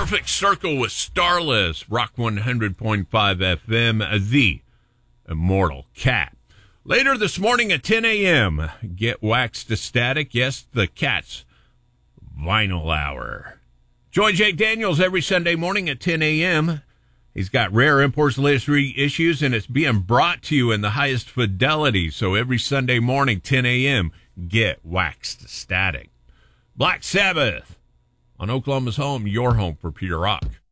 Perfect Circle with Starless, Rock 100.5 FM, the Immortal Cat. Later this morning at 10 a.m., Get Waxed to Static. Yes, the Cat's Vinyl Hour. Join Jake Daniels every Sunday morning at 10 a.m. He's got Rare Imports latest reissues, and it's being brought to you in the highest fidelity. So every Sunday morning, 10 a.m., Get Waxed to Static. Black Sabbath on Oklahoma's home, your home for Peter Rock.